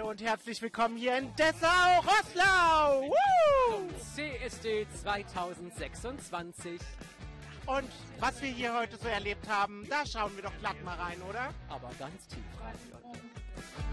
und herzlich willkommen hier in Dessau-Roßlau. Zum CSD 2026. Und was wir hier heute so erlebt haben, da schauen wir doch glatt mal rein, oder? Aber ganz tief rein, Jon.